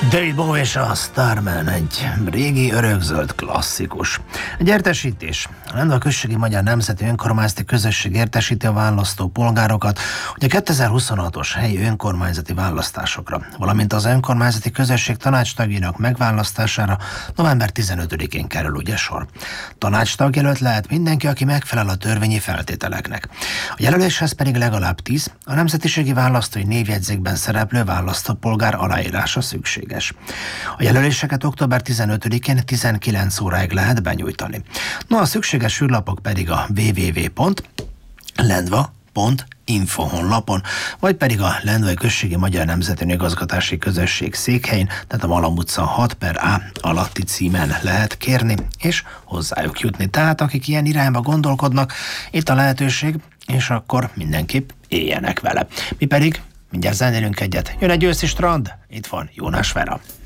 David Bowie és a Starman, egy régi örökzöld klasszikus. Egy értesítés. A Lendva községi magyar nemzeti önkormányzati közösség értesíti a választó polgárokat, hogy a 2026-os helyi önkormányzati választásokra, valamint az önkormányzati közösség tanácstagjának megválasztására november 15-én kerül ugye sor. Tanácstagjelölt lehet mindenki, aki megfelel a törvényi feltételeknek. A jelöléshez pedig legalább 10 a nemzetiségi választói névjegyzékben szereplő választópolgár aláírása szükséges. A jelöléseket október 15-én 19 óráig lehet benyújtani. No, a szükséges űrlapok pedig a www.lendva.info honlapon, vagy pedig a Lendvai Községi Magyar Nemzeti Önigazgatási Közösség székhelyén, tehát a Malom utca 6/A alatti címen lehet kérni, és hozzájuk jutni. Tehát akik ilyen irányba gondolkodnak, itt a lehetőség, és akkor mindenképp éljenek vele. Mi pedig mindjárt zenélünk egyet. Jön egy őszi strand, itt van Jónás Vera.